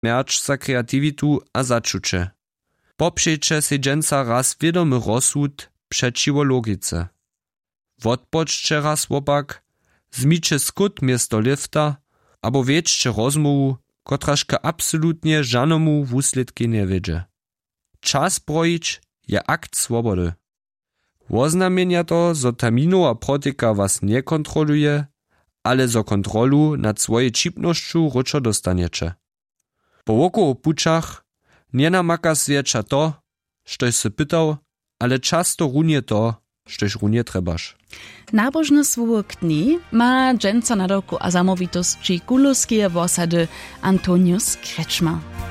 mjerč za kreativitu a začuće. Popřeće se dženca raz vědomy rozsud přečiwo logice. Wotpočće raz wopak, zmiče skut miesto lifta, abo wieczcie rozmowu, kotraż ka absolutnie żanomu wusledki nie wiedzie. Czas brojić je akt swobody. Woznamienia to, zo taminowa protyka was nie kontroluje, ale zo kontrolu nad swojej čipnošću ručo dostaniecie. Po wokoło pučach nie namaka zwiecza to, štož se pytał, ale často runie to, štož runie trebaš. Nabožny słówek dni ma dżęca na doku a zamówitości kuluskie wosady Antonius Kretschmer.